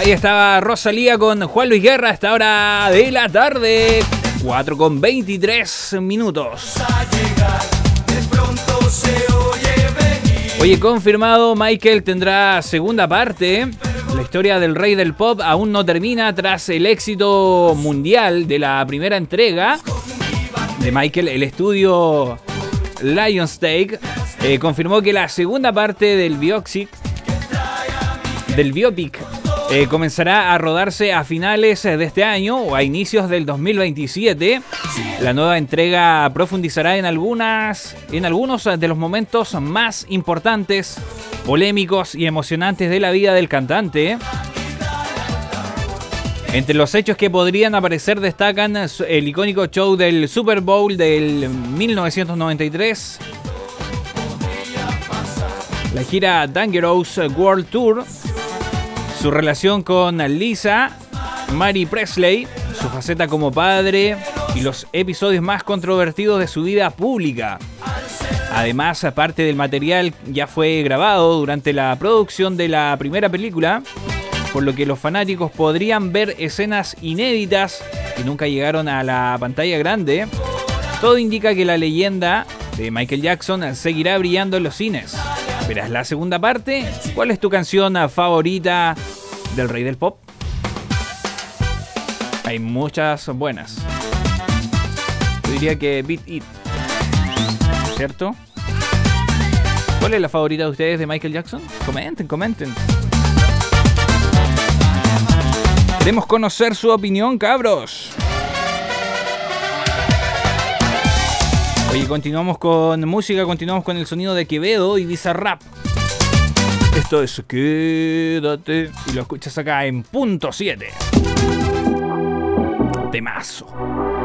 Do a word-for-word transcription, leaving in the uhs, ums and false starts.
Ahí estaba Rosalía con Juan Luis Guerra a esta hora de la tarde. cuatro con veintitrés minutos. Oye, confirmado, Michael tendrá segunda parte. La historia del rey del pop aún no termina tras el éxito mundial de la primera entrega de Michael. El estudio Lionsgate eh, confirmó que la segunda parte del biopic, del biopic eh, comenzará a rodarse a finales de este año o a inicios del dos mil veintisiete. La nueva entrega profundizará en algunas, en algunos de los momentos más importantes, polémicos y emocionantes de la vida del cantante. Entre los hechos que podrían aparecer destacan el icónico show del Super Bowl del mil novecientos noventa y tres, la gira Dangerous World Tour, su relación con Lisa Marie Presley, su faceta como padre y los episodios más controvertidos de su vida pública. Además, parte del material ya fue grabado durante la producción de la primera película, por lo que los fanáticos podrían ver escenas inéditas que nunca llegaron a la pantalla grande. Todo indica que la leyenda de Michael Jackson seguirá brillando en los cines. ¿Verás la segunda parte? ¿Cuál es tu canción favorita del rey del pop? Hay muchas buenas. Yo diría que Beat It, ¿cierto? ¿Cuál es la favorita de ustedes de Michael Jackson? Comenten, comenten. Queremos conocer su opinión, cabros. Oye, continuamos con música, continuamos con el sonido de Quevedo y Bizarrap. Esto es Quédate y lo escuchas acá en punto siete. Temazo.